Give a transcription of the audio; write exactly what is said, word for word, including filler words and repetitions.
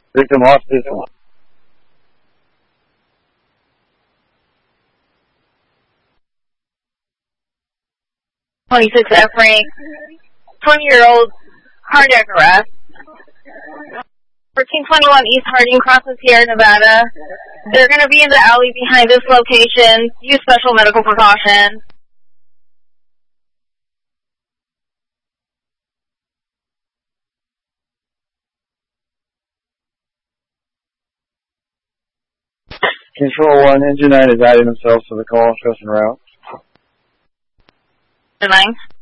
Victim lost victim. twenty-six F rank, twenty-year-old cardiac arrest. fourteen twenty-one East Harding crosses Sierra Nevada. They're going to be in the alley behind this location. Use special medical precautions. Control one, Engine nine is adding themselves to the call, stressing route. Engine nine.